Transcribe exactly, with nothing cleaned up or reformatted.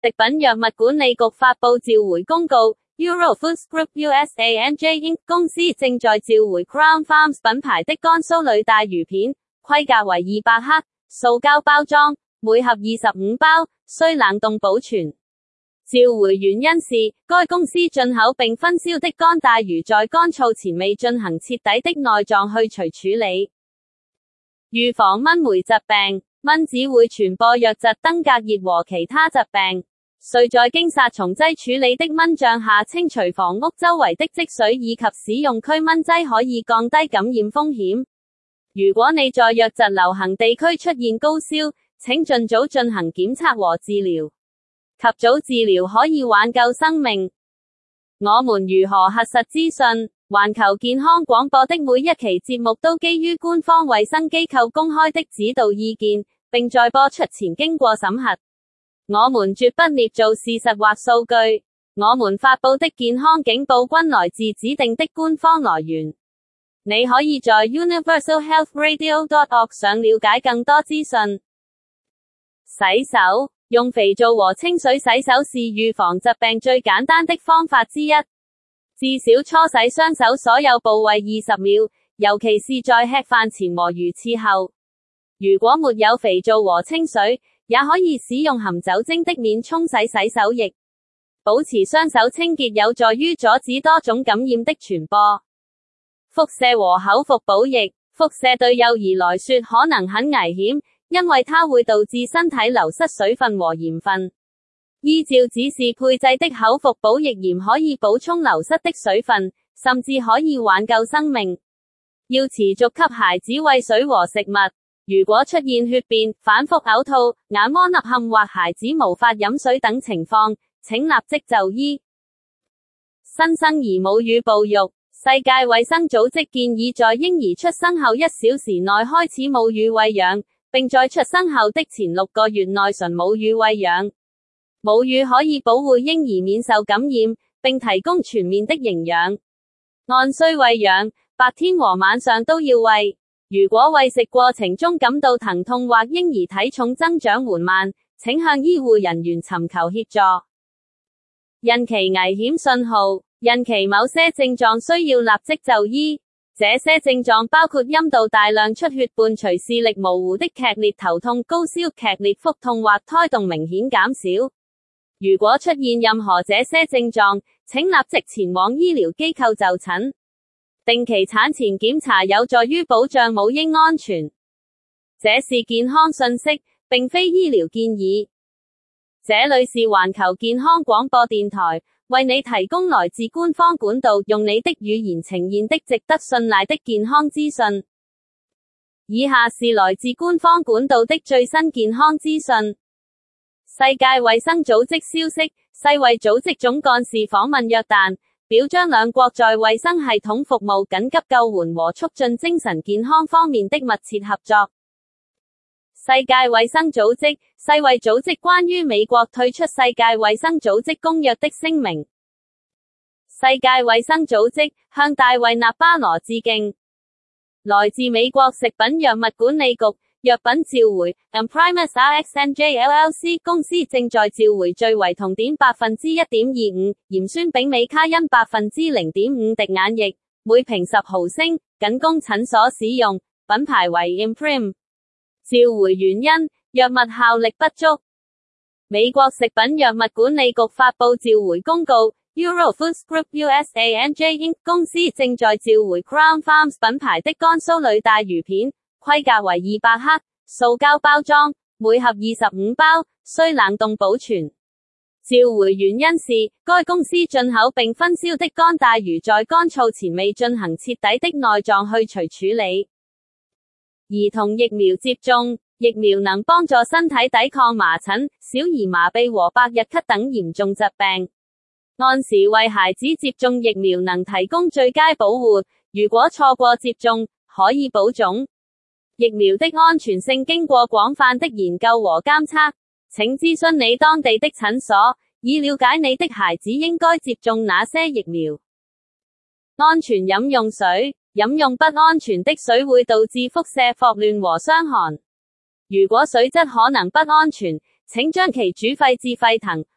食品藥物管理局發布召回公告 ，Euro Foods Group U S A N J Incorporated 公司正在召回 Crown Farms 品牌的乾酥裏帶魚片，規格為二百克，塑膠包裝，每盒二十五包，需冷凍保存。召回原因是，該公司進口並分銷的乾帶魚在乾燥前未進行徹底的內臟去除處理。預防蚊媒疾病，蚊子會傳播瘧疾、登革熱和其他疾病。遂在經殺蟲劑處理的蚊帳下清除房屋周圍的積水，以及使用驅蚊劑可以降低感染風險。如果你在瘧疾流行地區出現高燒，請盡早進行檢測和治療。及早治療可以挽救生命。我們如何核實資訊？環球健康廣播的每一期節目都基於官方衛生機構公開的指導意見，並在播出前經過審核。我們絕不捏造事實或數據。我們發佈的健康警報均來自指定的官方來源。你可以在 universal health radio dot org 上了解更多資訊。洗手，用肥皂和清水洗手是預防疾病最簡單的方法之一。至少搓洗雙手所有部位二十秒，尤其是在吃飯前和魚翅後。如果沒有肥皂和清水，也可以使用含酒精的免沖洗洗手液。保持雙手清潔有助於阻止多種感染的傳播。輻射和口服補液，輻射對幼兒來說可能很危險，因為它會導致身體流失水分和鹽分。依照指示配製的口服補液鹽可以補充流失的水分，甚至可以挽救生命。要持續給孩子餵水和食物。如果出現血便、反覆嘔吐、眼窩凹陷或孩子無法飲水等情況，請立即就醫。新生兒母乳哺育，世界衛生組織建議在嬰兒出生後一小時內開始母乳餵養，並在出生後的前六個月內純母乳餵養。母乳可以保護嬰兒免受感染，並提供全面的營養。按需餵養，白天和晚上都要餵。如果餵食過程中感到疼痛或嬰兒體重增長緩慢，請向醫護人員尋求協助。孕期危險信號，孕期某些症狀需要立即就醫。這些症狀包括陰道大量出血伴隨視力模糊的劇烈頭痛、高燒、劇烈腹痛或胎動明顯減少。如果出現任何這些症狀，請立即前往醫療機構就診。定期產前檢查有助於保障母嬰安全。這是健康信息，並非醫療建議。這裏是環球健康廣播電台，為你提供來自官方管道，用你的語言呈現的值得信賴的健康資訊。以下是來自官方管道的最新健康資訊。世界衛生組織消息，世衛組織總幹事訪問約旦，表彰兩國在衛生系統服務、緊急救援和促進精神健康方面的密切合作。世界衛生組織，世衛組織關於美國退出世界衛生組織公約的聲明。世界衛生組織向大衛納巴羅致敬。來自美國食品藥物管理局藥品召回 Imprimis R X N J L L C 公司正在召回最為酮碘百分之一點二五、鹽酸丙美卡因百分之零點五滴眼液，每瓶十毫升，僅供診所使用，品牌為 Imprim。召回原因：藥物效力不足。美國食品藥物管理局發布召回公告 ，Euro Foods Group U S A N J Incorporated 公司正在召回 Crown Farms 品牌的乾酥裏帶魚片。規格為二百克，塑膠包裝，每盒二十五包，需冷凍保存。召回原因是，該公司進口並分銷的乾帶魚在乾燥前未進行徹底的內臟去除處理。兒童疫苗接種，疫苗能幫助身體抵抗麻疹、小兒麻痹和百日咳等嚴重疾病。按時為孩子接種疫苗能提供最佳保護，如果錯過接種，可以保種。疫苗的安全性經過廣泛的研究和監測，請諮詢你當地的診所，以了解你的孩子應該接種哪些疫苗。安全飲用水，飲用不安全的水會導致腹瀉、霍亂和傷寒。如果水質可能不安全，請將其煮沸至沸騰，